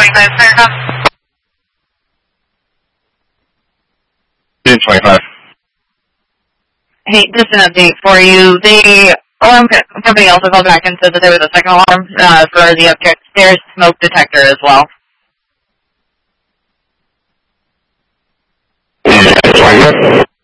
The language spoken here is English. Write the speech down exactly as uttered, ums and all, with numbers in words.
twenty-five, clear up. June twenty-five. Hey, just an update for you. The alarm co- company also called back and said that there was a second alarm uh, for the upstairs smoke detector as well. Yeah,